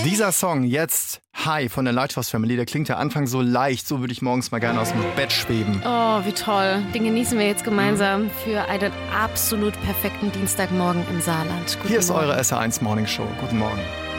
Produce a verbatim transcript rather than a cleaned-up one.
Dieser Song jetzt, Hi von der Lighthouse Family, der klingt ja Anfang so leicht, so würde ich morgens mal gerne aus dem Bett schweben. Oh, wie toll. Den genießen wir jetzt gemeinsam für einen absolut perfekten Dienstagmorgen im Saarland. Guten Hier ist Morgen. eure S R eins Morning Show. Guten Morgen.